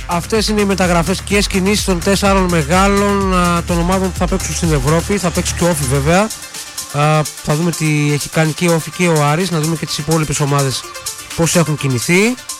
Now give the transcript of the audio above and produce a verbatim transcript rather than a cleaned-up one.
αυτές είναι οι μεταγραφές και οι κινήσεις των τέσσερων μεγάλων α, των ομάδων που θα παίξουν στην Ευρώπη. Θα παίξει και ο Όφι βέβαια. Α, θα δούμε τι έχει κάνει και ο Όφι και ο Άρης, να δούμε και τις υπόλοιπες ομάδες πώς έχουν κινηθεί.